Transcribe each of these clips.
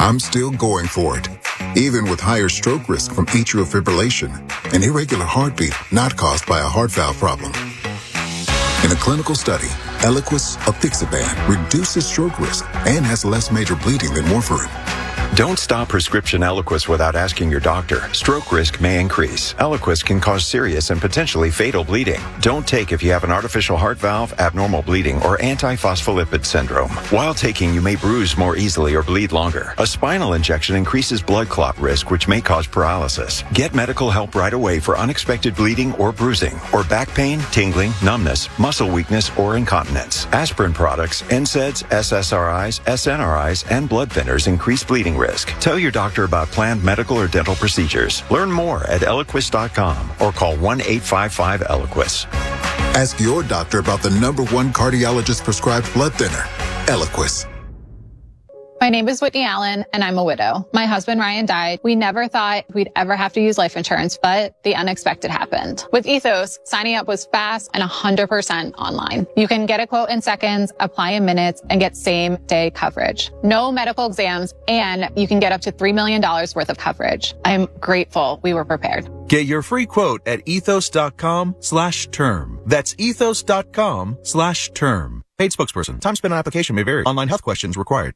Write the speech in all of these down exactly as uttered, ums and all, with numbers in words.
I'm still going for it, even with higher stroke risk from atrial fibrillation, an irregular heartbeat not caused by a heart valve problem. In a clinical study, Eliquis apixaban reduces stroke risk and has less major bleeding than warfarin. Don't stop prescription Eliquis without asking your doctor. Stroke risk may increase. Eliquis can cause serious and potentially fatal bleeding. Don't take if you have an artificial heart valve, abnormal bleeding, or antiphospholipid syndrome. While taking, you may bruise more easily or bleed longer. A spinal injection increases blood clot risk, which may cause paralysis. Get medical help right away for unexpected bleeding or bruising, or back pain, tingling, numbness, muscle weakness, or incontinence. Aspirin products, N SAIDs, S S R Is, S N R Is, and blood thinners increase bleeding risk. Tell your doctor about planned medical or dental procedures. Learn more at Eliquis dot com or call one eight five five Eliquis. Ask your doctor about the number one cardiologist prescribed blood thinner, Eliquis. My name is Whitney Allen, and I'm a widow. My husband, Ryan, died. We never thought we'd ever have to use life insurance, but the unexpected happened. With Ethos, signing up was fast and one hundred percent online. You can get a quote in seconds, apply in minutes, and get same-day coverage. No medical exams, and you can get up to three million dollars worth of coverage. I'm grateful we were prepared. Get your free quote at ethos.com slash term. That's ethos.com slash term. Paid spokesperson. Time spent on application may vary. Online health questions required.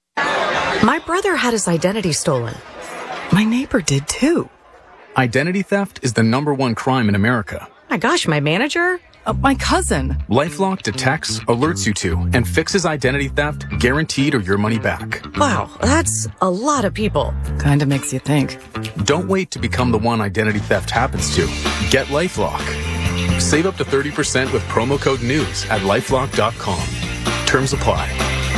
My brother had his identity stolen. My neighbor did too. Identity theft is the number one crime in America. My gosh, my manager? Uh, my cousin. LifeLock detects, alerts you to, and fixes identity theft, guaranteed or your money back. Wow, that's a lot of people. Kinda makes you think. Don't wait to become the one identity theft happens to. Get LifeLock. Save up to thirty percent with promo code NEWS at lifelock dot com. Terms apply.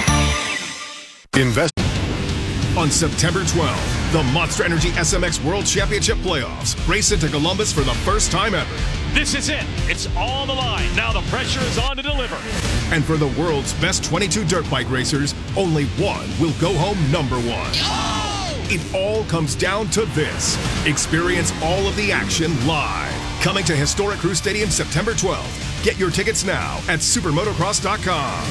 Invest on September twelfth, the Monster Energy S M X World Championship Playoffs race into Columbus for the first time ever. This is it. It's on the line. Now the pressure is on to deliver. And for the world's best twenty-two dirt bike racers, only one will go home number one. Oh! It all comes down to this. Experience all of the action live. Coming to Historic Crew Stadium September twelfth. Get your tickets now at supermotocross dot com.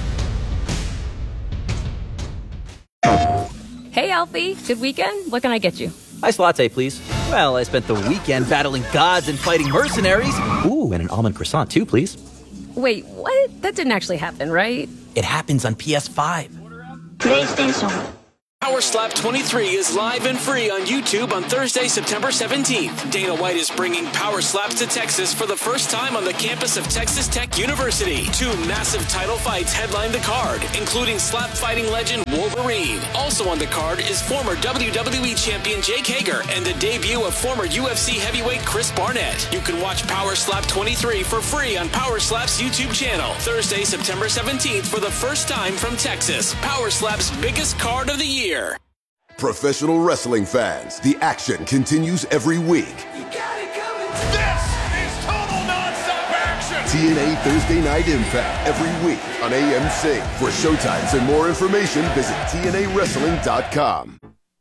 Hey, Alfie. Good weekend? What can I get you? Iced latte, please. Well, I spent the weekend battling gods and fighting mercenaries. Ooh, and an almond croissant, too, please. Wait, what? That didn't actually happen, right? It happens on P S five. PlayStation. Power Slap twenty-three is live and free on YouTube on Thursday, September seventeenth. Dana White is bringing Power Slaps to Texas for the first time on the campus of Texas Tech University. Two massive title fights headline the card, including slap fighting legend Wolverine. Also on the card is former W W E champion Jake Hager and the debut of former U F C heavyweight Chris Barnett. You can watch Power Slap twenty-three for free on Power Slap's YouTube channel. Thursday, September seventeenth for the first time from Texas. Power Slap's biggest card of the year. Professional wrestling fans, the action continues every week. You got it coming. This is total nonstop action. T N A Thursday Night Impact every week on A M C. For showtimes and more information, visit T N A wrestling dot com.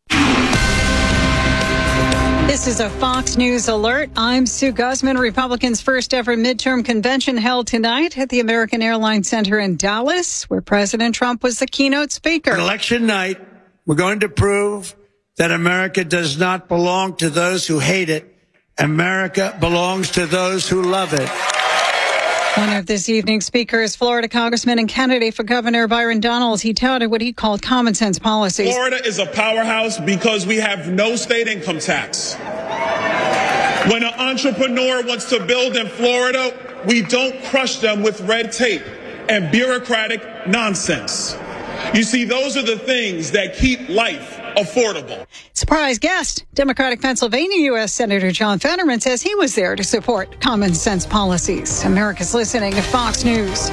This is a Fox News alert. I'm Sue Guzman. Republicans' first ever midterm convention held tonight at the American Airlines Center in Dallas, where President Trump was the keynote speaker. On election night, we're going to prove that America does not belong to those who hate it. America belongs to those who love it. One of this evening's speakers, Florida Congressman and candidate for Governor Byron Donalds, he touted what he called common sense policies. Florida is a powerhouse because we have no state income tax. When an entrepreneur wants to build in Florida, we don't crush them with red tape and bureaucratic nonsense. You see, those are the things that keep life affordable. Surprise guest, Democratic Pennsylvania U S Senator John Fetterman says he was there to support common sense policies. America's listening to Fox News.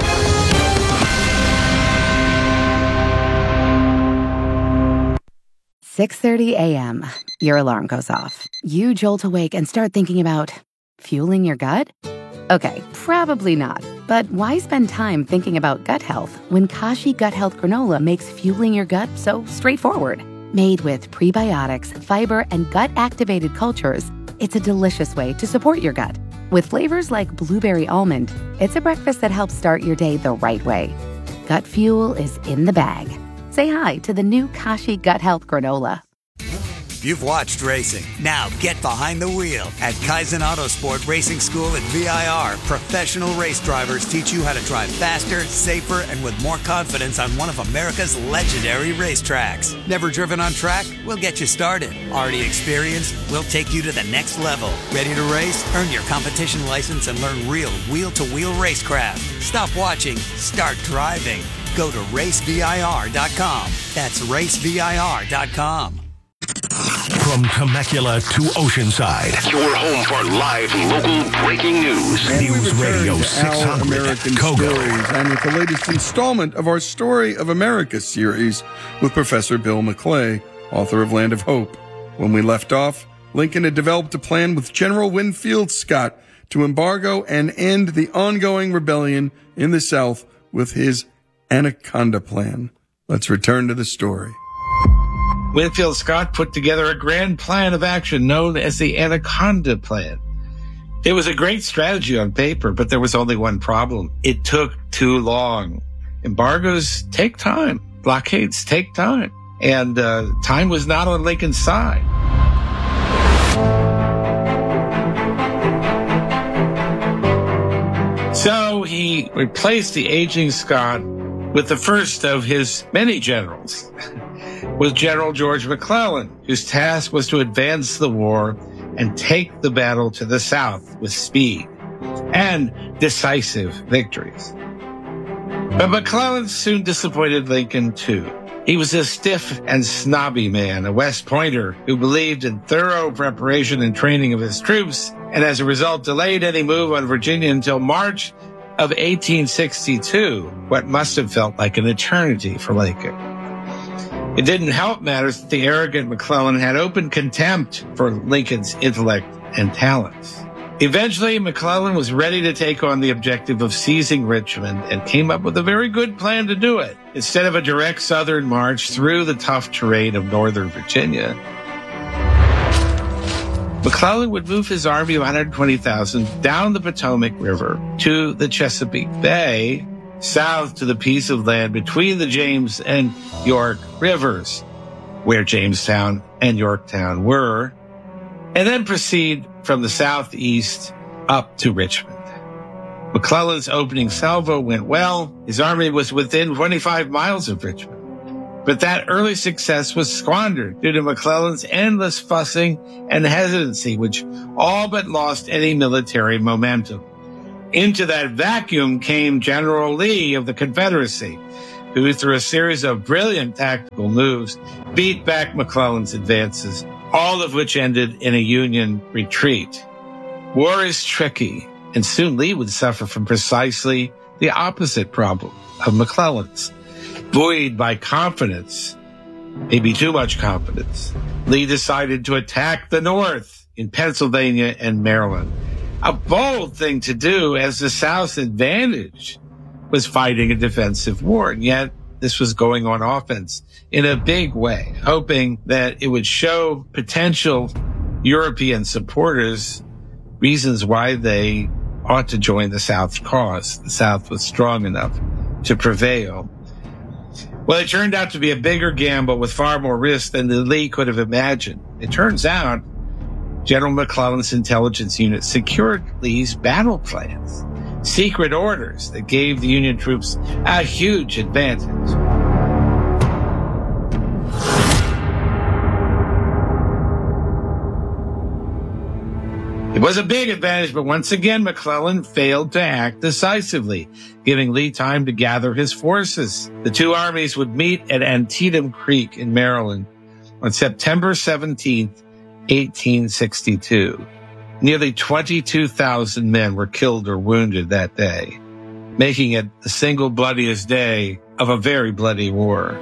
six thirty a.m. Your alarm goes off. You jolt awake and start thinking about fueling your gut? Okay, probably not. But why spend time thinking about gut health when Kashi Gut Health Granola makes fueling your gut so straightforward? Made with prebiotics, fiber, and gut-activated cultures, it's a delicious way to support your gut. With flavors like blueberry almond, it's a breakfast that helps start your day the right way. Gut fuel is in the bag. say hi to the new Kashi Gut Health Granola. You've watched racing. Now get behind the wheel. At Kaizen Autosport Racing School at V I R, professional race drivers teach you how to drive faster, safer, and with more confidence on one of America's legendary racetracks. Never driven on track? We'll get you started. Already experienced? We'll take you to the next level. Ready to race? Earn your competition license and learn real wheel-to-wheel racecraft. Stop watching. Start driving. Go to race V I R dot com. That's race V I R dot com. From Temecula to Oceanside, your home for live local breaking news. And News Radio six hundred, American Kogo. Stories, and with the latest installment of our Story of America series with Professor Bill McClay, author of Land of Hope. When we left off, Lincoln had developed a plan with General Winfield Scott to embargo and end the ongoing rebellion in the South with his Anaconda Plan. Let's return to the story. Winfield Scott put together a grand plan of action known as the Anaconda Plan. It was a great strategy on paper, but there was only one problem. It took too long. Embargoes take time. Blockades take time. And uh, time was not on Lincoln's side. So he replaced the aging Scott with the first of his many generals, with General George McClellan, whose task was to advance the war and take the battle to the South with speed and decisive victories. But McClellan soon disappointed Lincoln, too. He was a stiff and snobby man, a West Pointer who believed in thorough preparation and training of his troops, and as a result delayed any move on Virginia until March of eighteen sixty-two, what must have felt like an eternity for Lincoln. It didn't help matters that the arrogant McClellan had open contempt for Lincoln's intellect and talents. Eventually, McClellan was ready to take on the objective of seizing Richmond and came up with a very good plan to do it. Instead of a direct southern march through the tough terrain of northern Virginia, McClellan would move his army of one hundred twenty thousand down the Potomac River to the Chesapeake Bay, south to the piece of land between the James and York Rivers, where Jamestown and Yorktown were, and then proceed from the southeast up to Richmond. McClellan's opening salvo went well. His army was within twenty-five miles of Richmond. But that early success was squandered due to McClellan's endless fussing and hesitancy, which all but lost any military momentum. Into that vacuum came General Lee of the Confederacy, who, through a series of brilliant tactical moves, beat back McClellan's advances, all of which ended in a Union retreat. War is tricky, and soon Lee would suffer from precisely the opposite problem of McClellan's. Buoyed by confidence, maybe too much confidence, Lee decided to attack the North in Pennsylvania and Maryland. A bold thing to do, as the South's advantage was fighting a defensive war, and yet this was going on offense in a big way, hoping that it would show potential European supporters reasons why they ought to join the South's cause. The South was strong enough to prevail. Well, it turned out to be a bigger gamble with far more risk than the Lee could have imagined. It turns out General McClellan's intelligence unit secured Lee's battle plans, secret orders that gave the Union troops a huge advantage. It was a big advantage, but once again, McClellan failed to act decisively, giving Lee time to gather his forces. The two armies would meet at Antietam Creek in Maryland on September seventeenth, eighteen sixty-two. Nearly twenty-two thousand men were killed or wounded that day, making it the single bloodiest day of a very bloody war.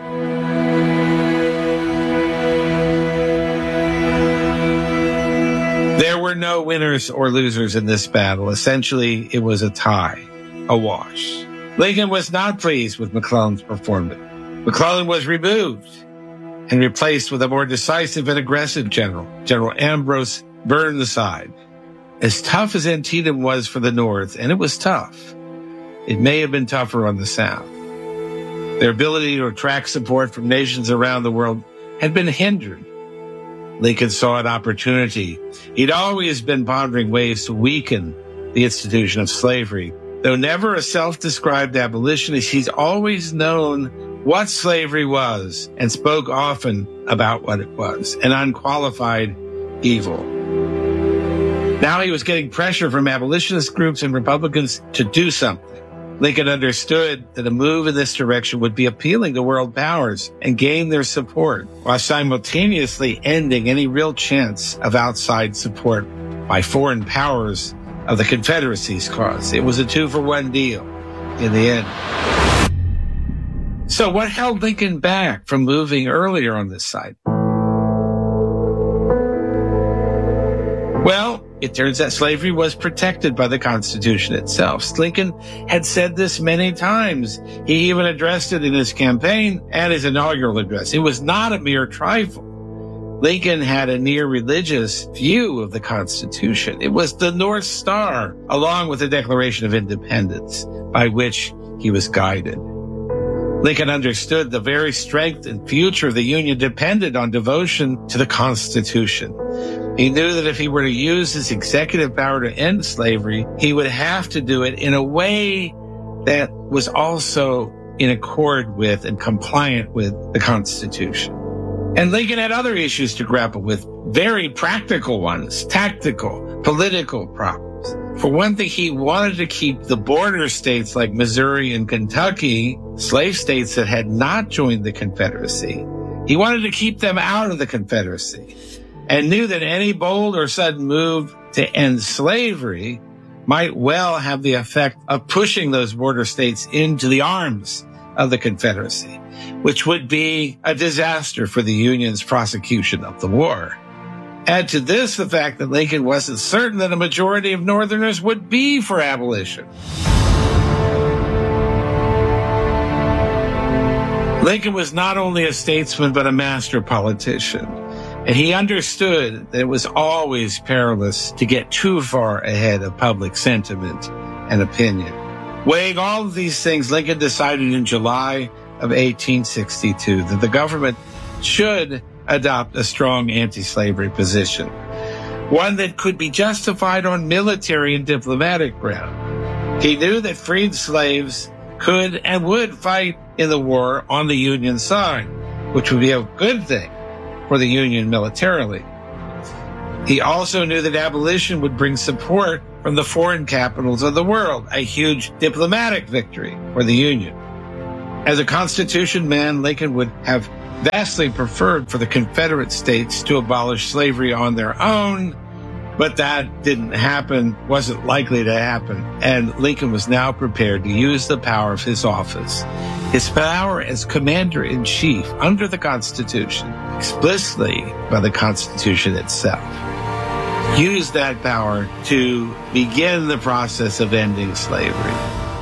There were no winners or losers in this battle. Essentially, it was a tie, a wash. Lincoln was not pleased with McClellan's performance. McClellan was removed and replaced with a more decisive and aggressive general, General Ambrose Burnside. As tough as Antietam was for the North, and it was tough, it may have been tougher on the South. Their ability to attract support from nations around the world had been hindered. Lincoln saw an opportunity. He'd always been pondering ways to weaken the institution of slavery. Though never a self-described abolitionist, he's always known what slavery was and spoke often about what it was, an unqualified evil. Now he was getting pressure from abolitionist groups and Republicans to do something. Lincoln understood that a move in this direction would be appealing to world powers and gain their support, while simultaneously ending any real chance of outside support by foreign powers of the Confederacy's cause. It was a two-for-one deal in the end. So what held Lincoln back from moving earlier on this side? Well, it turns out slavery was protected by the Constitution itself. Lincoln had said this many times. He even addressed it in his campaign and his inaugural address. It was not a mere trifle. Lincoln had a near religious view of the Constitution. It was the North Star, along with the Declaration of Independence, by which he was guided. Lincoln understood the very strength and future of the Union depended on devotion to the Constitution. He knew that if he were to use his executive power to end slavery, he would have to do it in a way that was also in accord with and compliant with the Constitution. And Lincoln had other issues to grapple with, very practical ones, tactical, political problems. For one thing, he wanted to keep the border states like Missouri and Kentucky, slave states that had not joined the Confederacy. He wanted to keep them out of the Confederacy and knew that any bold or sudden move to end slavery might well have the effect of pushing those border states into the arms of the Confederacy, which would be a disaster for the Union's prosecution of the war. Add to this the fact that Lincoln wasn't certain that a majority of Northerners would be for abolition. Lincoln was not only a statesman, but a master politician. And he understood that it was always perilous to get too far ahead of public sentiment and opinion. Weighing all of these things, Lincoln decided in July of eighteen sixty-two that the government should adopt a strong anti-slavery position, one that could be justified on military and diplomatic ground. He knew that freed slaves could and would fight in the war on the Union side, which would be a good thing for the Union militarily. He also knew that abolition would bring support from the foreign capitals of the world, a huge diplomatic victory for the Union. As a Constitution man, Lincoln would have vastly preferred for the Confederate states to abolish slavery on their own, but that didn't happen, wasn't likely to happen, and Lincoln was now prepared to use the power of his office, his power as commander-in-chief under the Constitution, explicitly by the Constitution itself. Use that power to begin the process of ending slavery.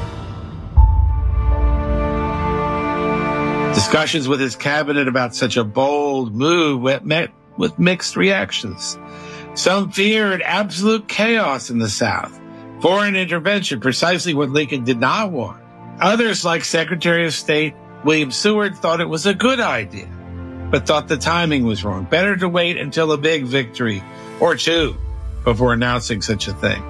Discussions with his cabinet about such a bold move met with mixed reactions. Some feared absolute chaos in the South, foreign intervention, precisely what Lincoln did not want. Others, like Secretary of State William Seward, thought it was a good idea, but thought the timing was wrong. Better to wait until a big victory or two before announcing such a thing.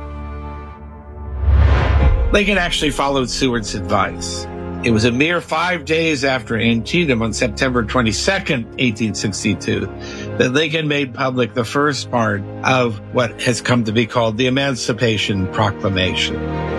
Lincoln actually followed Seward's advice. It was a mere five days after Antietam on September twenty-second, eighteen sixty-two, that Lincoln made public the first part of what has come to be called the Emancipation Proclamation.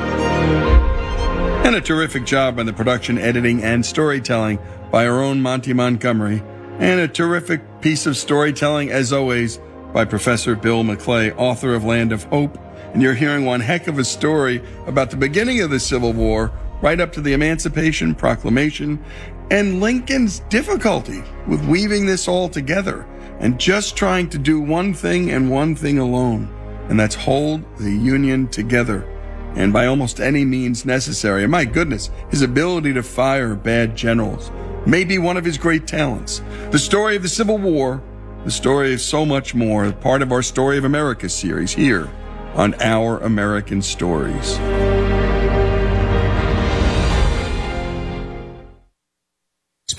And a terrific job on the production, editing, and storytelling by our own Monty Montgomery. And a terrific piece of storytelling, as always, by Professor Bill McClay, author of Land of Hope. And you're hearing one heck of a story about the beginning of the Civil War, right up to the Emancipation Proclamation, and Lincoln's difficulty with weaving this all together and just trying to do one thing and one thing alone, and that's hold the Union together, and by almost any means necessary. And my goodness, his ability to fire bad generals may be one of his great talents. The story of the Civil War, the story of so much more, part of our Story of America series here on Our American Stories.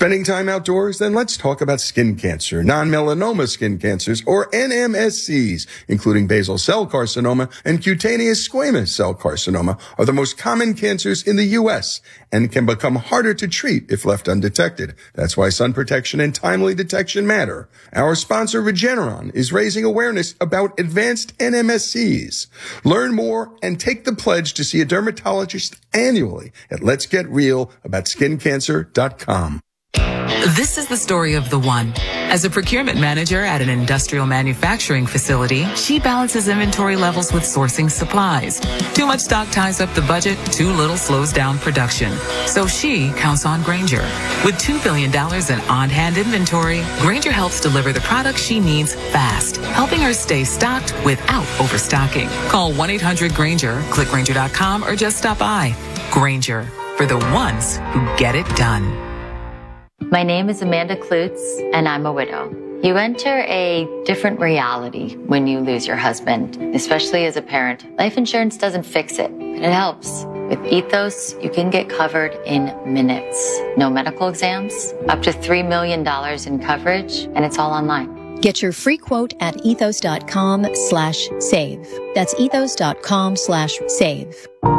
Spending time outdoors? Then let's talk about skin cancer. Non-melanoma skin cancers, or N M S Cs, including basal cell carcinoma and cutaneous squamous cell carcinoma, are the most common cancers in the U S and can become harder to treat if left undetected. That's why sun protection and timely detection matter. Our sponsor, Regeneron, is raising awareness about advanced N M S Cs. Learn more and take the pledge to see a dermatologist annually at lets get real about skin cancer dot com. This is the story of the one. As a procurement manager at an industrial manufacturing facility, she balances inventory levels with sourcing supplies. Too much stock ties up the budget, too little slows down production. So she counts on Grainger. With two billion dollars in on-hand inventory, Grainger helps deliver the products she needs fast, helping her stay stocked without overstocking. Call one eight hundred Grainger, click Grainger dot com, or just stop by. Grainger, for the ones who get it done. My name is Amanda Klutz, and I'm a widow. You enter a different reality when you lose your husband, especially as a parent. Life insurance doesn't fix it, but it helps. With Ethos, you can get covered in minutes. No medical exams, up to three million dollars in coverage, and it's all online. Get your free quote at ethos.com slash save. That's ethos.com slash save.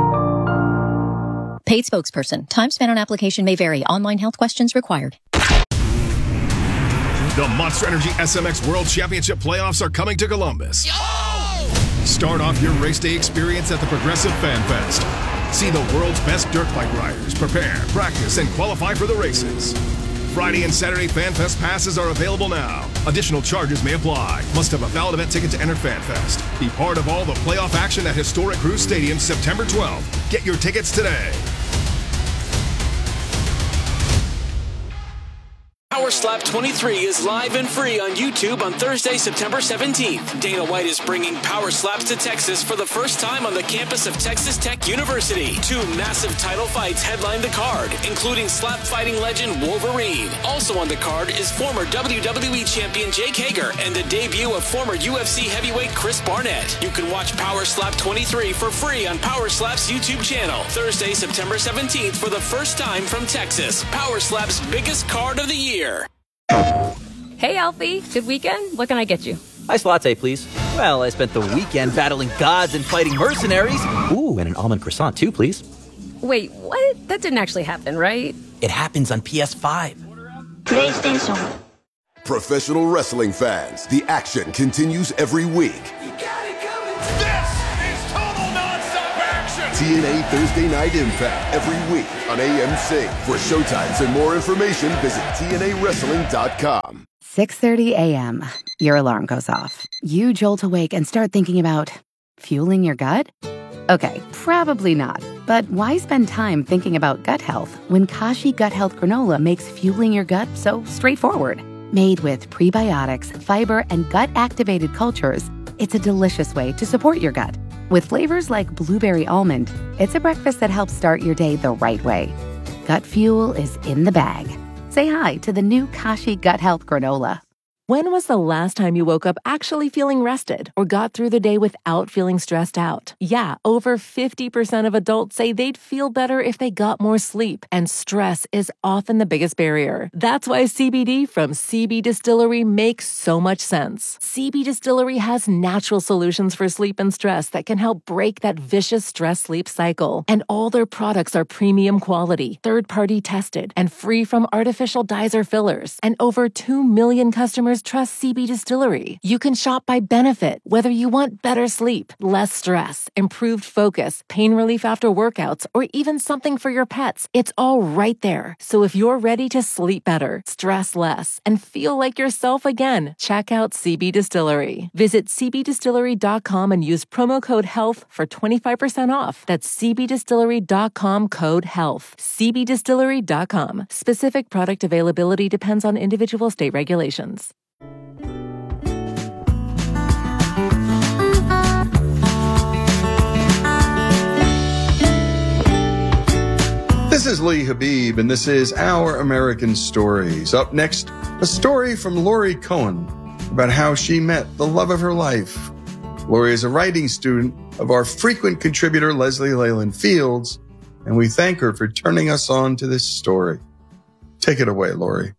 Paid spokesperson. Time spent on application may vary. Online health questions required. The Monster Energy S M X World Championship playoffs are coming to Columbus. Yo! Start off your race day experience at the Progressive Fan Fest. See the world's best dirt bike riders prepare, practice, and qualify for the races. Friday and Saturday Fan Fest passes are available now. Additional charges may apply. Must have a valid event ticket to enter Fan Fest. Be part of all the playoff action at historic Cruise Stadium September twelfth. Get your tickets today. Power Slap twenty-three is live and free on YouTube on Thursday, September seventeenth. Dana White is bringing Power Slaps to Texas for the first time on the campus of Texas Tech University. Two massive title fights headline the card, including slap fighting legend Wolverine. Also on the card is former W W E champion Jake Hager and the debut of former U F C heavyweight Chris Barnett. You can watch Power Slap twenty-three for free on Power Slap's YouTube channel. Thursday, September seventeenth for the first time from Texas. Power Slap's biggest card of the year. Hey, Alfie. Good weekend? What can I get you? Iced latte, please. Well, I spent the weekend battling gods and fighting mercenaries. Ooh, and an almond croissant, too, please. Wait, what? That didn't actually happen, right? It happens on P S five. PlayStation. Professional wrestling fans, the action continues every week. This is total nonstop action. T N A Thursday Night Impact every week on A M C. For showtimes and more information, visit T N A wrestling dot com. six thirty a.m. Your alarm goes off. You jolt awake and start thinking about fueling your gut? Okay, probably not. But why spend time thinking about gut health when Kashi Gut Health Granola makes fueling your gut so straightforward? Made with prebiotics, fiber, and gut-activated cultures, it's a delicious way to support your gut. With flavors like blueberry almond, it's a breakfast that helps start your day the right way. Gut fuel is in the bag. Say hi to the new Kashi Gut Health Granola. When was the last time you woke up actually feeling rested or got through the day without feeling stressed out? Yeah, over fifty percent of adults say they'd feel better if they got more sleep, and stress is often the biggest barrier. That's why C B D from C B Distillery makes so much sense. C B Distillery has natural solutions for sleep and stress that can help break that vicious stress-sleep cycle. And all their products are premium quality, third-party tested, and free from artificial dyes or fillers. And over two million customers trust C B Distillery. You can shop by benefit, whether you want better sleep, less stress, improved focus, pain relief after workouts, or even something for your pets. It's all right there. So if you're ready to sleep better, stress less, and feel like yourself again, check out C B Distillery. Visit C B distillery dot com and use promo code HEALTH for twenty-five percent off. That's C B distillery dot com code HEALTH. C B distillery dot com. Specific product availability depends on individual state regulations. This is Lee Habib, and this is Our American Stories. Up next, a story from Lori Cohen about how she met the love of her life. Lori is a writing student of our frequent contributor, Leslie Leyland Fields, and we thank her for turning us on to this story. Take it away, Lori.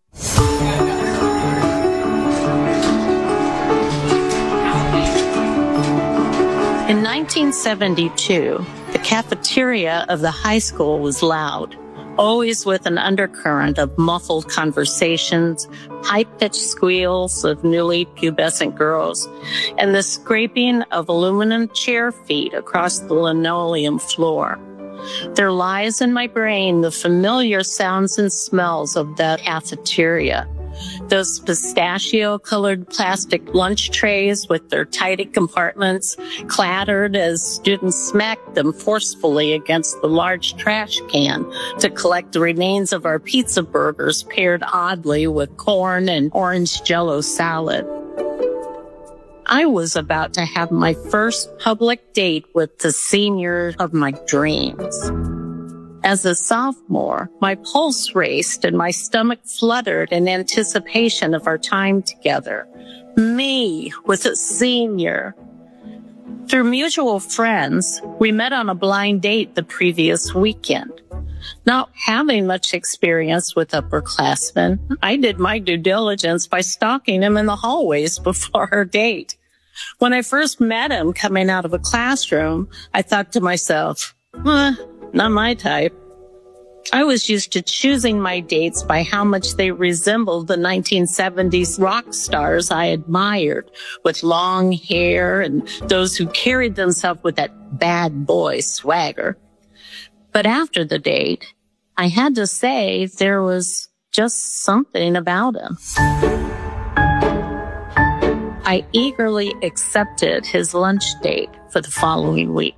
In nineteen seventy-two, the cafeteria of the high school was loud, always with an undercurrent of muffled conversations, high-pitched squeals of newly pubescent girls, and the scraping of aluminum chair feet across the linoleum floor. There lies in my brain the familiar sounds and smells of that cafeteria. Those pistachio-colored plastic lunch trays with their tidy compartments clattered as students smacked them forcefully against the large trash can to collect the remains of our pizza burgers paired oddly with corn and orange Jell-O salad. I was about to have my first public date with the senior of my dreams. As a sophomore, my pulse raced and my stomach fluttered in anticipation of our time together. Me with a senior. Through mutual friends, we met on a blind date the previous weekend. Not having much experience with upperclassmen, I did my due diligence by stalking him in the hallways before our date. When I first met him coming out of a classroom, I thought to myself, eh, not my type. I was used to choosing my dates by how much they resembled the nineteen seventies rock stars I admired, with long hair and those who carried themselves with that bad boy swagger. But after the date, I had to say there was just something about him. I eagerly accepted his lunch date for the following week.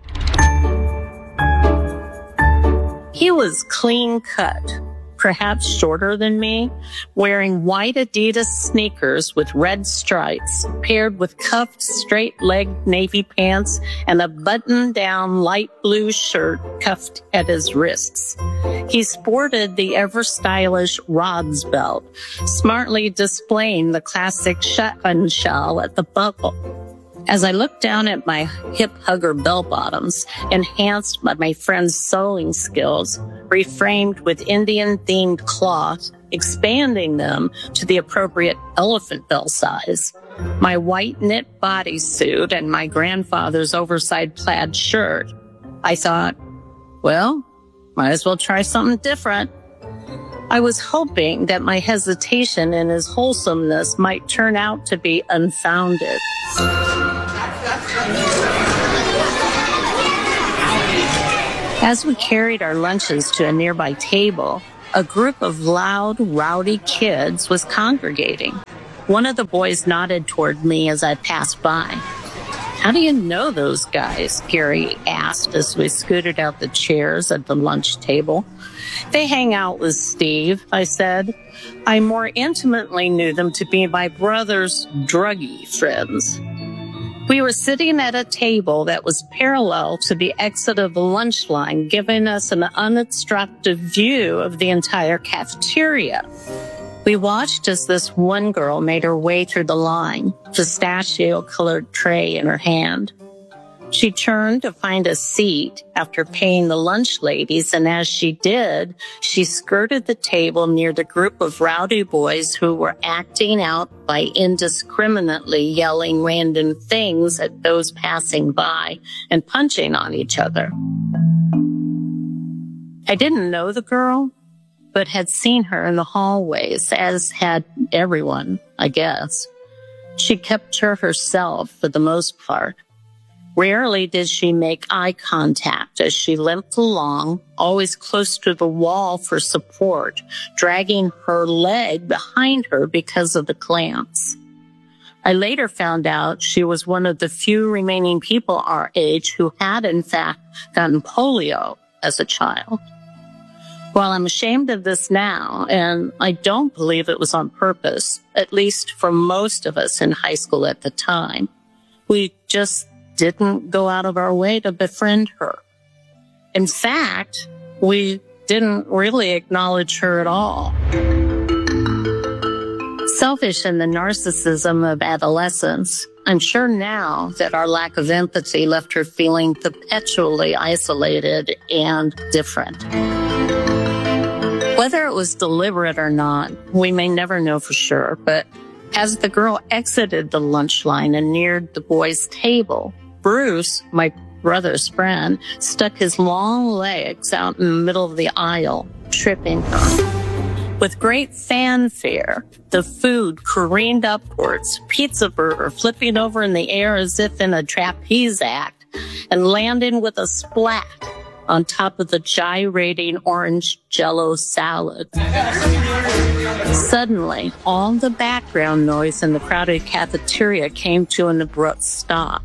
He was clean cut, perhaps shorter than me, wearing white Adidas sneakers with red stripes, paired with cuffed straight-legged navy pants and a button-down light blue shirt cuffed at his wrists. He sported the ever-stylish Rod's belt, smartly displaying the classic shotgun shell at the buckle. As I looked down at my hip-hugger bell-bottoms, enhanced by my friend's sewing skills, reframed with Indian-themed cloth, expanding them to the appropriate elephant bell size, my white knit bodysuit and my grandfather's oversized plaid shirt, I thought, well, might as well try something different. I was hoping that my hesitation in his wholesomeness might turn out to be unfounded. As we carried our lunches to a nearby table, a group of loud, rowdy kids was congregating. One of the boys nodded toward me as I passed by. "How do you know those guys?" Gary asked as we scooted out the chairs at the lunch table. "They hang out with Steve," I said. I more intimately knew them to be my brother's druggy friends. We were sitting at a table that was parallel to the exit of the lunch line, giving us an unobstructed view of the entire cafeteria. We watched as this one girl made her way through the line, pistachio-colored tray in her hand. She turned to find a seat after paying the lunch ladies, and as she did, she skirted the table near the group of rowdy boys who were acting out by indiscriminately yelling random things at those passing by and punching on each other. I didn't know the girl, but had seen her in the hallways, as had everyone, I guess. She kept to herself for the most part. Rarely did she make eye contact as she limped along, always close to the wall for support, dragging her leg behind her because of the clamps. I later found out she was one of the few remaining people our age who had, in fact, gotten polio as a child. While I'm ashamed of this now, and I don't believe it was on purpose, at least for most of us in high school at the time, we just didn't go out of our way to befriend her. In fact, we didn't really acknowledge her at all. Selfish in the narcissism of adolescence, I'm sure now that our lack of empathy left her feeling perpetually isolated and different. Whether it was deliberate or not, we may never know for sure, but as the girl exited the lunch line and neared the boys' table, Bruce, my brother's friend, stuck his long legs out in the middle of the aisle, tripping her. With great fanfare, the food careened upwards, Pizza Burger flipping over in the air as if in a trapeze act, and landing with a splat on top of the gyrating orange Jell-O salad. Suddenly, all the background noise in the crowded cafeteria came to an abrupt stop.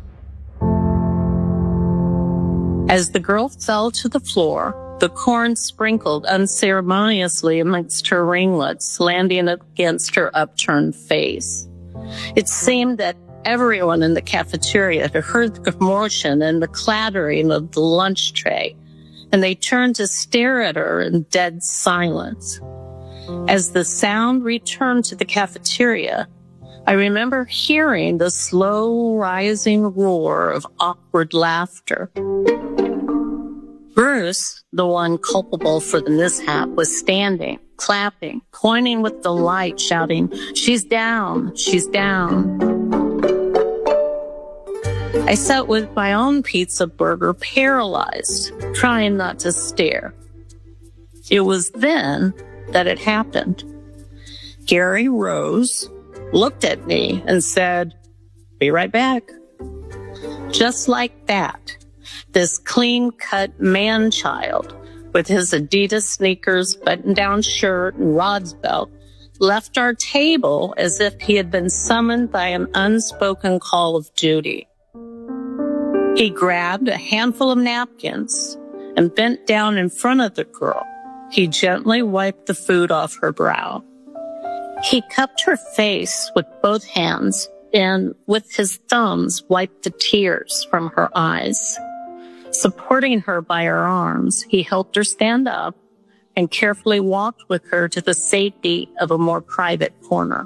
As the girl fell to the floor, the corn sprinkled unceremoniously amongst her ringlets, landing against her upturned face. It seemed that everyone in the cafeteria had heard the commotion and the clattering of the lunch tray, and they turned to stare at her in dead silence. As the sound returned to the cafeteria, I remember hearing the slow rising roar of awkward laughter. Bruce, the one culpable for the mishap, was standing, clapping, pointing with delight, shouting, "She's down, she's down." I sat with my own Pizza Burger paralyzed, trying not to stare. It was then that it happened. Gary rose, looked at me, and said, "Be right back." Just like that, this clean-cut man-child with his Adidas sneakers, button-down shirt, and Rod's belt left our table as if he had been summoned by an unspoken call of duty. He grabbed a handful of napkins and bent down in front of the girl. He gently wiped the food off her brow. He cupped her face with both hands and, with his thumbs, wiped the tears from her eyes. Supporting her by her arms, he helped her stand up and carefully walked with her to the safety of a more private corner.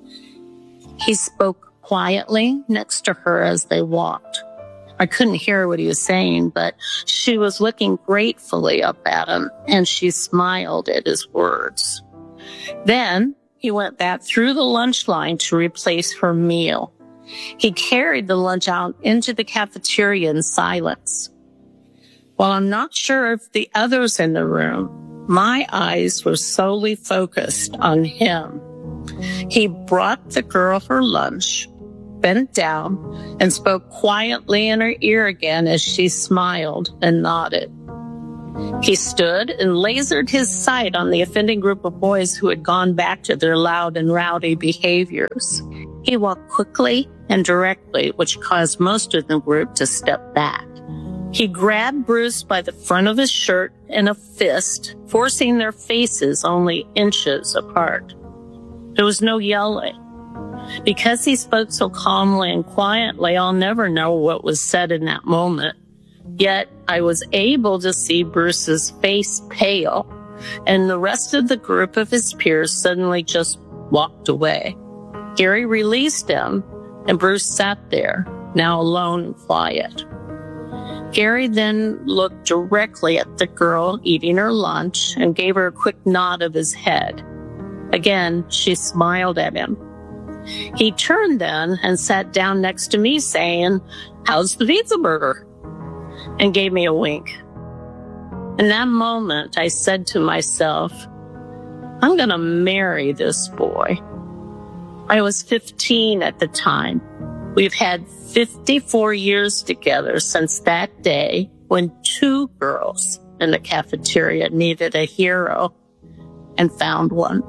He spoke quietly next to her as they walked. I couldn't hear what he was saying, but she was looking gratefully up at him, and she smiled at his words. Then he went back through the lunch line to replace her meal. He carried the lunch out into the cafeteria in silence. While I'm not sure of the others in the room, my eyes were solely focused on him. He brought the girl her lunch, bent down, and spoke quietly in her ear again as she smiled and nodded. He stood and lasered his sight on the offending group of boys who had gone back to their loud and rowdy behaviors. He walked quickly and directly, which caused most of the group to step back. He grabbed Bruce by the front of his shirt in a fist, forcing their faces only inches apart. There was no yelling. Because he spoke so calmly and quietly, I'll never know what was said in that moment. Yet I was able to see Bruce's face pale, and the rest of the group of his peers suddenly just walked away. Gary released him, and Bruce sat there, now alone and quiet. Gary then looked directly at the girl eating her lunch and gave her a quick nod of his head. Again, she smiled at him. He turned then and sat down next to me saying, "How's the Pizza Burger?" and gave me a wink. In that moment, I said to myself, I'm going to marry this boy. I was fifteen at the time. We've had fifty-four years together since that day when two girls in the cafeteria needed a hero and found one.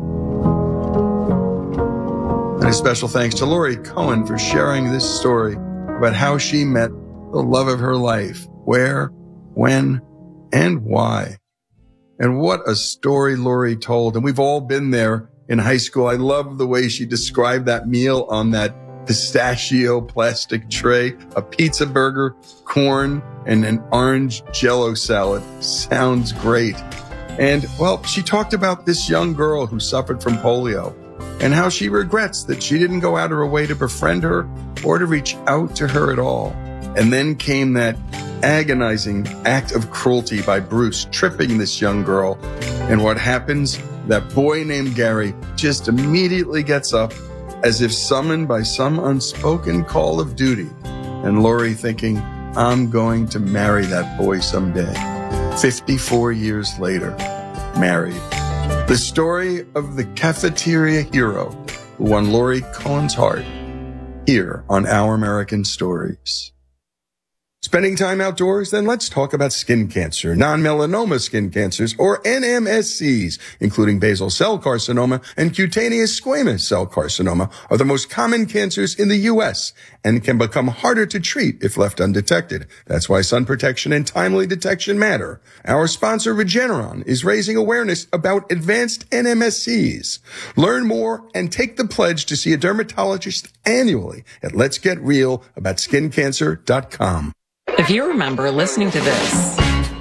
And a special thanks to Laurie Cohen for sharing this story about how she met the love of her life, where, when, and why. And what a story Laurie told. And we've all been there in high school. I love the way she described that meal on that pistachio plastic tray, a pizza burger, corn, and an orange Jell-O salad. Sounds great. And, well, she talked about this young girl who suffered from polio and how she regrets that she didn't go out of her way to befriend her or to reach out to her at all. And then came that agonizing act of cruelty by Bruce, tripping this young girl. And what happens that boy named Gary just immediately gets up as if summoned by some unspoken call of duty. And Lori thinking, I'm going to marry that boy someday. fifty-four years later, married. The story of the cafeteria hero who won Lori Cohen's heart, here on Our American Stories. Spending time outdoors? Then let's talk about skin cancer, non-melanoma skin cancers, or N M S Cs, including basal cell carcinoma and cutaneous squamous cell carcinoma, are the most common cancers in the U S and can become harder to treat if left undetected. That's why sun protection and timely detection matter. Our sponsor, Regeneron, is raising awareness about advanced N M S Cs. Learn more and take the pledge to see a dermatologist annually at lets get real about skin cancer dot com. If you remember listening to this,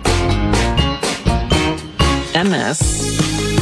and this,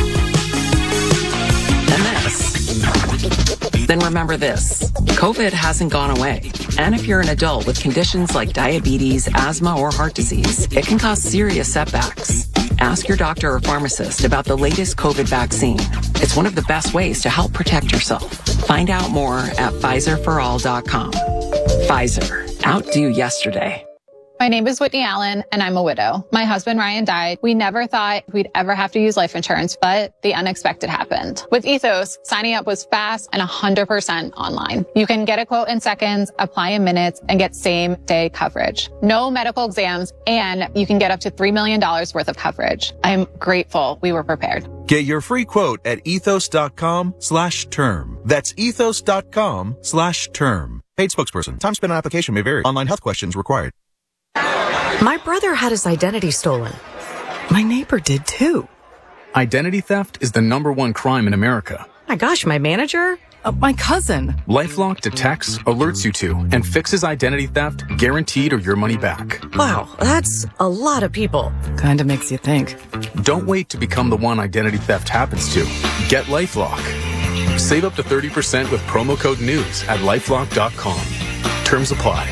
and this, then remember this. COVID hasn't gone away. And if you're an adult with conditions like diabetes, asthma, or heart disease, it can cause serious setbacks. Ask your doctor or pharmacist about the latest COVID vaccine. It's one of the best ways to help protect yourself. Find out more at Pfizer for all dot com. Pfizer. Outdo yesterday. My name is Whitney Allen, and I'm a widow. My husband, Ryan, died. We never thought we'd ever have to use life insurance, but the unexpected happened. With Ethos, signing up was fast and one hundred percent online. You can get a quote in seconds, apply in minutes, and get same-day coverage. No medical exams, and you can get up to three million dollars worth of coverage. I'm grateful we were prepared. Get your free quote at ethos.com slash term. That's ethos.com slash term. Paid spokesperson. Time spent on application may vary. Online health questions required. My brother had his identity stolen. My neighbor did too. Identity theft is the number one crime in America. My gosh, my manager? Uh, my cousin. LifeLock detects, alerts you to, and fixes identity theft, guaranteed or your money back. Wow, that's a lot of people. Kinda makes you think. Don't wait to become the one identity theft happens to. Get LifeLock. Save up to thirty percent with promo code NEWS at lifelock dot com. Terms apply.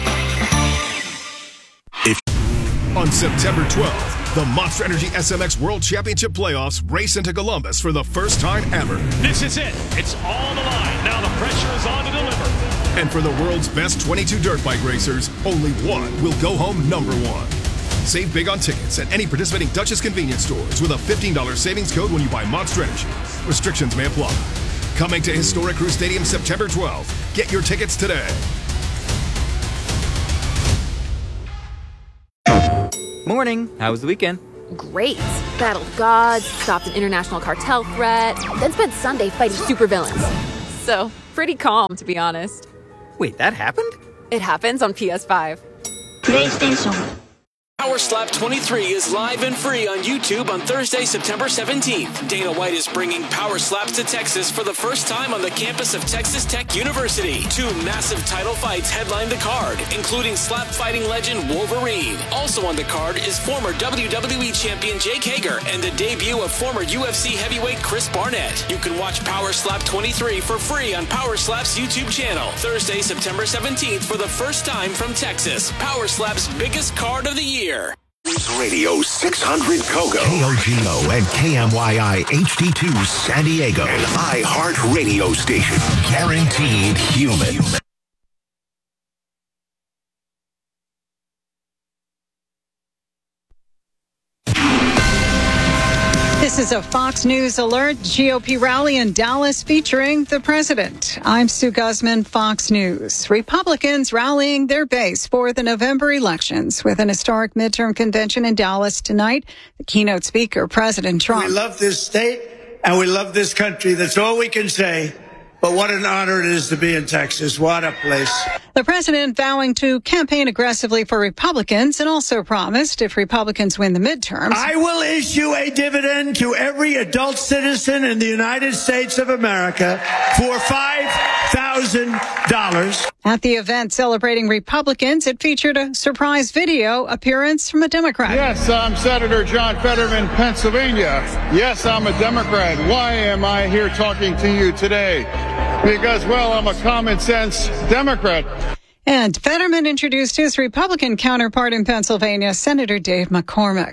If on September twelfth, the Monster Energy S M X World Championship Playoffs race into Columbus for the first time ever. This is it. It's all on the line. Now the pressure is on to deliver. And for the world's best twenty-two dirt bike racers, only one will go home number one. Save big on tickets at any participating Dutchess convenience stores with a fifteen dollars savings code when you buy Monster Energy. Restrictions may apply. Coming to Historic Crew Stadium September twelfth. Get your tickets today. Morning. How was the weekend? Great. Battled gods, stopped an international cartel threat, then spent Sunday fighting supervillains. So, pretty calm, to be honest. Wait, that happened? It happens on P S five. PlayStation. Power Slap twenty-three is live and free on YouTube on Thursday, September seventeenth. Dana White is bringing Power Slaps to Texas for the first time on the campus of Texas Tech University. Two massive title fights headline the card, including slap fighting legend Wolverine. Also on the card is former W W E champion Jake Hager and the debut of former U F C heavyweight Chris Barnett. You can watch Power Slap twenty-three for free on Power Slap's YouTube channel. Thursday, September seventeenth for the first time from Texas. Power Slap's biggest card of the year. Radio six hundred Kogo, K O G O and K M Y I H D two San Diego, an iHeart radio station, guaranteed human. This is a Fox News alert. G O P rally in Dallas featuring the president. I'm Sue Guzman, Fox News. Republicans rallying their base for the November elections with an historic midterm convention in Dallas tonight. The keynote speaker, President Trump. We love this state and we love this country. That's all we can say. But what an honor it is to be in Texas. What a place. The president vowing to campaign aggressively for Republicans and also promised if Republicans win the midterms, I will issue a dividend to every adult citizen in the United States of America for five thousand dollars. At the event celebrating Republicans, it featured a surprise video appearance from a Democrat. Yes, I'm Senator John Fetterman, Pennsylvania. Yes, I'm a Democrat. Why am I here talking to you today? Because, well, I'm a common sense Democrat. And Fetterman introduced his Republican counterpart in Pennsylvania, Senator Dave McCormick.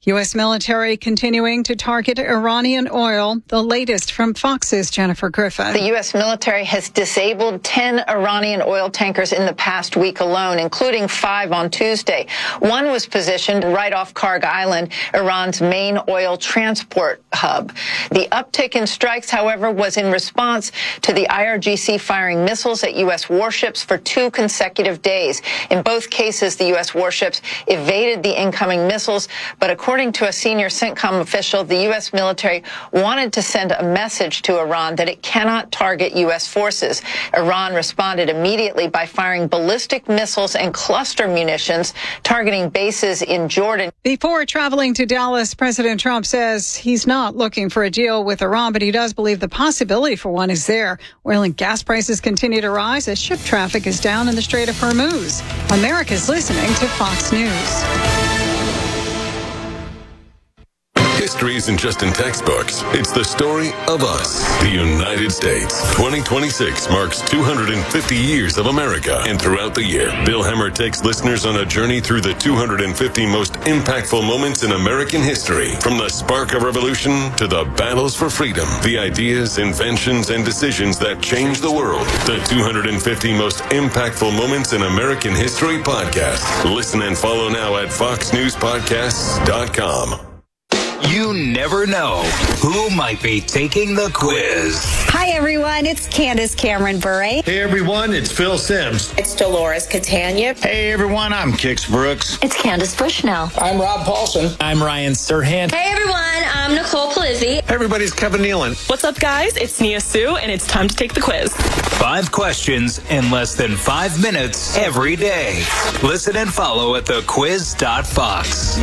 U S military continuing to target Iranian oil. The latest from Fox's Jennifer Griffin. The U S military has disabled ten Iranian oil tankers in the past week alone, including five on Tuesday. One was positioned right off Karg Island, Iran's main oil transport hub. The uptick in strikes, however, was in response to the I R G C firing missiles at U S warships for two consecutive days. In both cases, the U S warships evaded the incoming missiles, but according According to a senior CENTCOM official, the U S military wanted to send a message to Iran that it cannot target U S forces. Iran responded immediately by firing ballistic missiles and cluster munitions targeting bases in Jordan. Before traveling to Dallas, President Trump says he's not looking for a deal with Iran, but he does believe the possibility for one is there. Oil and gas prices continue to rise as ship traffic is down in the Strait of Hormuz. America's listening to Fox News. History isn't just in textbooks. It's the story of us, the United States. twenty twenty-six marks two hundred fifty years of America. And throughout the year, Bill Hemmer takes listeners on a journey through the two hundred fifty most impactful moments in American history. From the spark of revolution to the battles for freedom, the ideas, inventions, and decisions that changed the world. The two hundred fifty most impactful moments in American history podcast. Listen and follow now at fox news podcasts dot com. You never know who might be taking the quiz. Hi, everyone. It's Candace Cameron Bure. Hey, everyone. It's Phil Sims. It's Dolores Catania. Hey, everyone. I'm Kix Brooks. It's Candace Bushnell. I'm Rob Paulson. I'm Ryan Serhant. Hey, everyone. I'm Nicole Palizzi. Hey, everybody. It's Kevin Nealon. What's up, guys? It's Nia Sue, and it's time to take the quiz. Five questions in less than five minutes every day. Listen and follow at the quiz dot fox.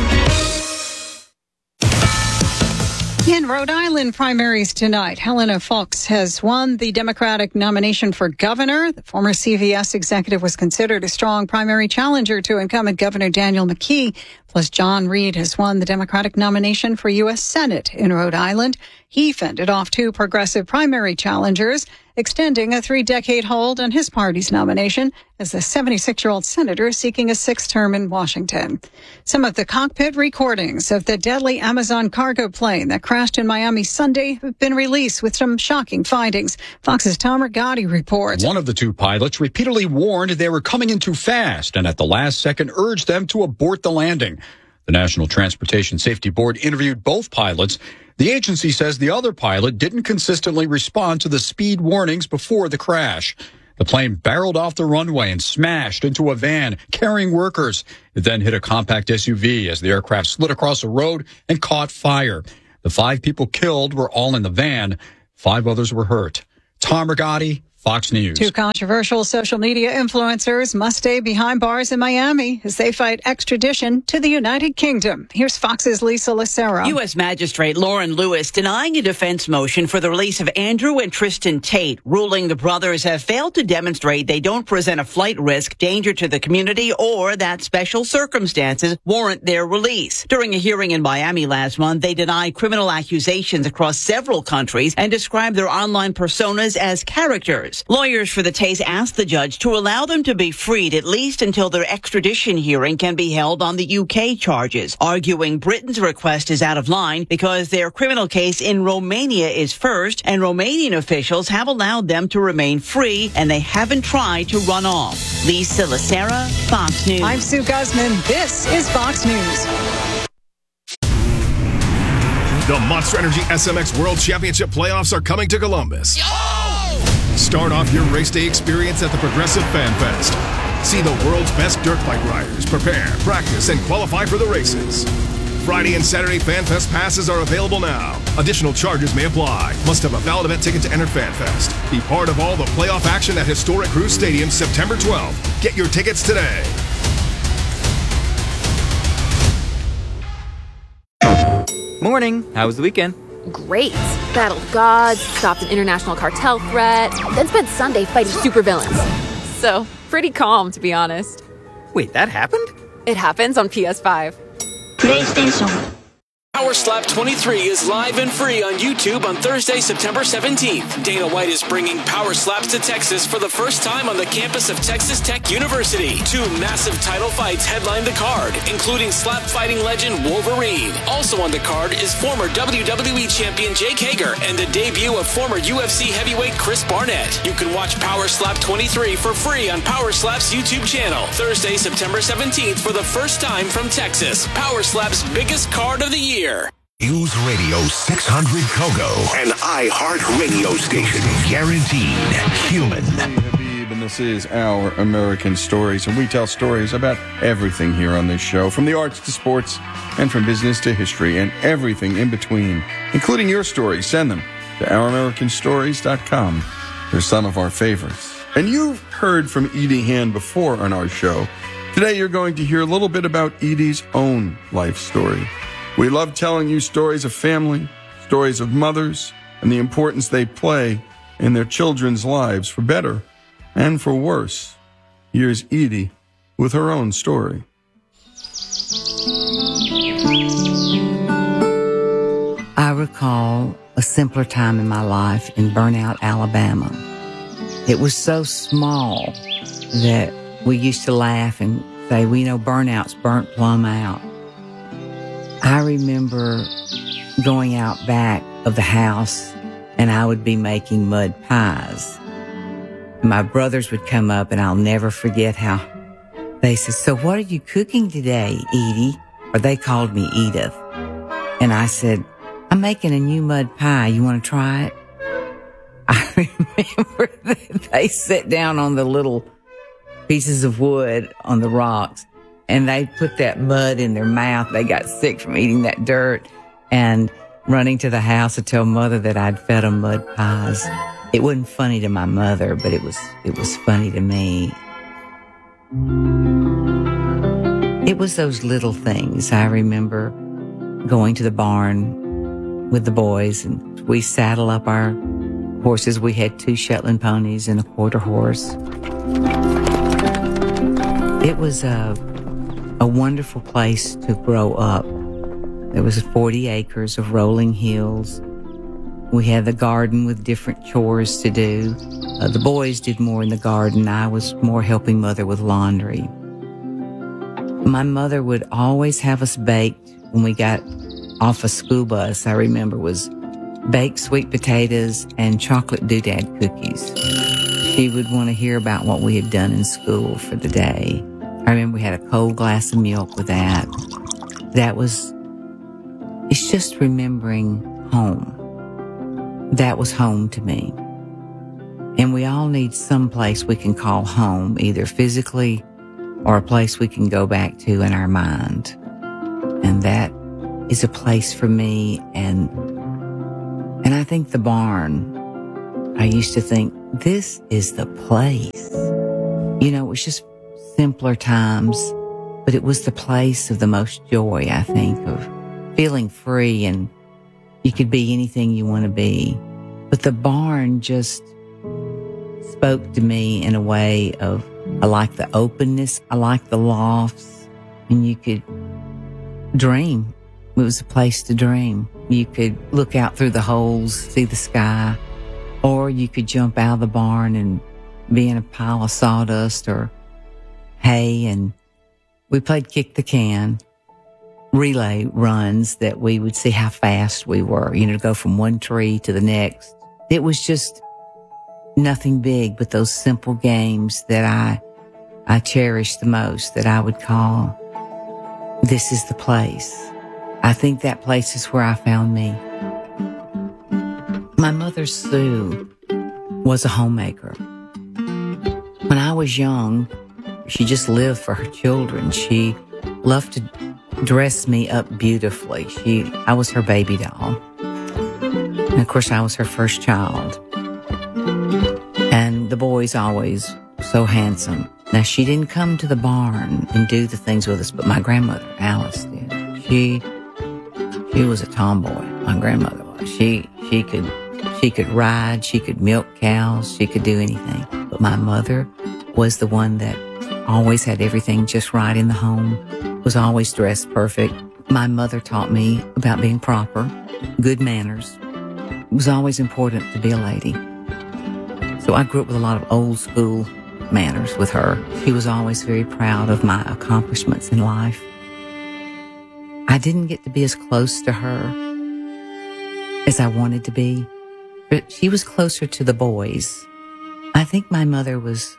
In Rhode Island primaries tonight, Helena Foulkes has won the Democratic nomination for governor. The former C V S executive was considered a strong primary challenger to incumbent Governor Daniel McKee. Plus, John Reed has won the Democratic nomination for U S Senate in Rhode Island. He fended off two progressive primary challengers, extending a three-decade hold on his party's nomination as the seventy-six-year-old senator seeking a sixth term in Washington. Some of the cockpit recordings of the deadly Amazon cargo plane that crashed in Miami Sunday have been released with some shocking findings. Fox's Tom Rigotti reports. One of the two pilots repeatedly warned they were coming in too fast and at the last second urged them to abort the landing. The National Transportation Safety Board interviewed both pilots. The agency says the other pilot didn't consistently respond to the speed warnings before the crash. The plane barreled off the runway and smashed into a van carrying workers. It then hit a compact S U V as the aircraft slid across a road and caught fire. The five people killed were all in the van. Five others were hurt. Tom Rigotti, Fox News. Two controversial social media influencers must stay behind bars in Miami as they fight extradition to the United Kingdom. Here's Fox's Lisa Lucero. U S Magistrate Lauren Lewis denying a defense motion for the release of Andrew and Tristan Tate, ruling the brothers have failed to demonstrate they don't present a flight risk, danger to the community, or that special circumstances warrant their release. During a hearing in Miami last month, they denied criminal accusations across several countries and described their online personas as characters. Lawyers for the Tates asked the judge to allow them to be freed at least until their extradition hearing can be held on the U K charges, arguing Britain's request is out of line because their criminal case in Romania is first, and Romanian officials have allowed them to remain free, and they haven't tried to run off. Lisa Lacera, Fox News. I'm Sue Guzman. This is Fox News. The Monster Energy S M X World Championship playoffs are coming to Columbus. Yo! Start off your race day experience at the Progressive Fan Fest. See the world's best dirt bike riders prepare, practice, and qualify for the races. Friday and Saturday Fan Fest passes are available now. Additional charges may apply. Must have a valid event ticket to enter Fan Fest. Be part of all the playoff action at historic Cruise Stadium September twelfth. Get your tickets today. Morning. How was the weekend? Great. Battled gods, stopped an international cartel threat, then spent Sunday fighting supervillains. So, pretty calm, to be honest. Wait, that happened? It happens on P S five. PlayStation. Power Slap twenty-three is live and free on YouTube on Thursday, September seventeenth. Dana White is bringing Power Slaps to Texas for the first time on the campus of Texas Tech University. Two massive title fights headline the card, including slap fighting legend Wolverine. Also on the card is former W W E champion Jake Hager and the debut of former U F C heavyweight Chris Barnett. You can watch Power Slap twenty-three for free on Power Slap's YouTube channel. Thursday, September seventeenth for the first time from Texas. Power Slap's biggest card of the year. News Radio six hundred Kogo, an iHeart radio station, guaranteed human. Habib, and this is Our American Stories, and we tell stories about everything here on this show, from the arts to sports, and from business to history, and everything in between, including your stories. Send them to our american stories dot com. They're some of our favorites. And you've heard from Edie Hand before on our show. Today you're going to hear a little bit about Edie's own life story. We love telling you stories of family, stories of mothers, and the importance they play in their children's lives, for better and for worse. Here's Edie with her own story. I recall a simpler time in my life in Burnout, Alabama. It was so small that we used to laugh and say, we know Burnout's burnt plumb out. I remember going out back of the house and I would be making mud pies. My brothers would come up and I'll never forget how they said, so what are you cooking today, Edie? Or they called me Edith. And I said, I'm making a new mud pie. You want to try it? I remember that they sat down on the little pieces of wood on the rocks and they put that mud in their mouth. They got sick from eating that dirt and running to the house to tell Mother that I'd fed them mud pies. It wasn't funny to my mother, but it was, it was funny to me. It was those little things. I remember going to the barn with the boys and we saddle up our horses. We had two Shetland ponies and a quarter horse. It was a a wonderful place to grow up. There was forty acres of rolling hills. We had the garden with different chores to do. Uh, the boys did more in the garden. I was more helping Mother with laundry. My mother would always have us baked when we got off a school bus. I remember was baked sweet potatoes and chocolate doodad cookies. She would want to hear about what we had done in school for the day. I remember we had a cold glass of milk with that. That was, it's just remembering home. That was home to me. And we all need some place we can call home, either physically or a place we can go back to in our mind. And that is a place for me. And, and I think the barn, I used to think, this is the place. You know, it was just simpler times, but it was the place of the most joy, I think, of feeling free and you could be anything you want to be. But the barn just spoke to me in a way of, I like the openness, I like the lofts, and you could dream. It was a place to dream. You could look out through the holes, see the sky, or you could jump out of the barn and be in a pile of sawdust or hay, and we played kick the can, relay runs that we would see how fast we were, you know, to go from one tree to the next. It was just nothing big, but those simple games that I, I cherished the most, that I would call, this is the place. I think that place is where I found me. My mother, Sue, was a homemaker. When I was young, she just lived for her children. She loved to dress me up beautifully. She, I was her baby doll. And of course, I was her first child. And the boys always so handsome. Now, she didn't come to the barn and do the things with us, but my grandmother, Alice, did. She, she was a tomboy, my grandmother was. She, she could, she could ride, she could milk cows, she could do anything. But my mother was the one that always had everything just right in the home, was always dressed perfect. my mother taught me about being proper, good manners. It was always important to be a lady. So I grew up with a lot of old school manners with her. She was always very proud of my accomplishments in life. I didn't get to be as close to her as I wanted to be, but she was closer to the boys. I think my mother was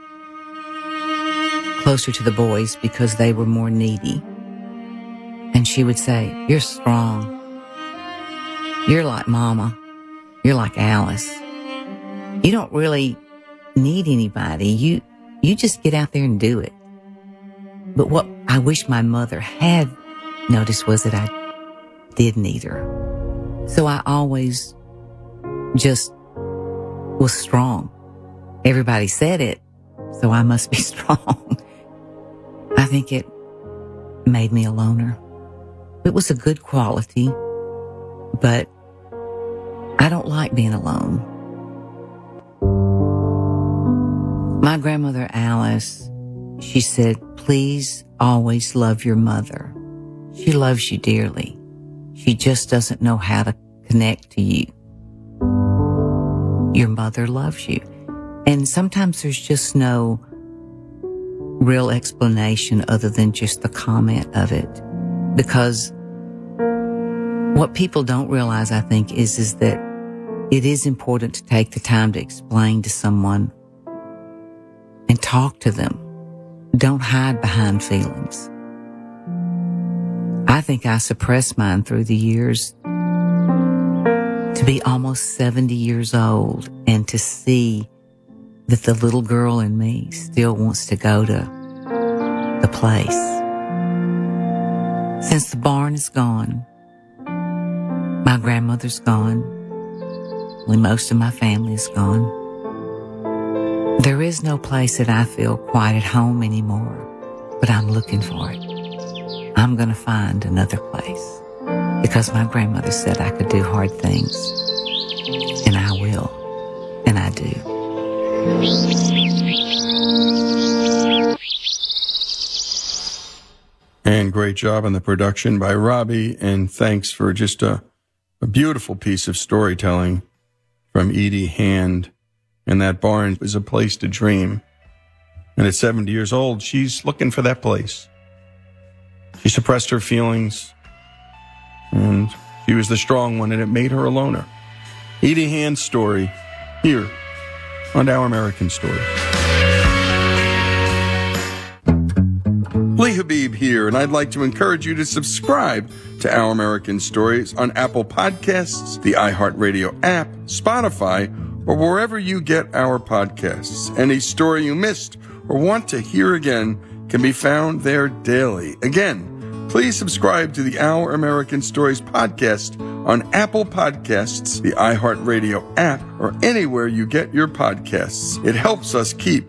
closer to the boys because they were more needy. And she would say, "You're strong. You're like Mama. You're like Alice. You don't really need anybody. You, you just get out there and do it." But what I wish my mother had noticed was that I did need her. So I always just was strong. Everybody said it, so I must be strong. I think it made me a loner. It was a good quality, but I don't like being alone. My grandmother Alice, she said, "Please always love your mother. She loves you dearly. She just doesn't know how to connect to you. Your mother loves you." And sometimes there's just no real explanation other than just the comment of it. Because what people don't realize, I think, is, is that it is important to take the time to explain to someone and talk to them. Don't hide behind feelings. I think I suppressed mine through the years to be almost seventy years old and to see that the little girl in me still wants to go to the place. Since the barn is gone, my grandmother's gone, well, most of my family is gone, there is no place that I feel quite at home anymore, but I'm looking for it. I'm going to find another place because my grandmother said I could do hard things, and I will, and I do. And great job on the production by Robbie, and thanks for just a, a beautiful piece of storytelling from Edie Hand. And that barn is a place to dream. And at seventy years old, she's looking for that place. She suppressed her feelings, and she was the strong one, and it made her a loner. Edie Hand's story here on Our American Stories. Lee Habib here, and I'd like to encourage you to subscribe to Our American Stories on Apple Podcasts, the iHeartRadio app, Spotify, or wherever you get our podcasts. Any story you missed or want to hear again can be found there daily. Again, please subscribe to the Our American Stories podcast on Apple Podcasts, the iHeartRadio app, or anywhere you get your podcasts. It helps us keep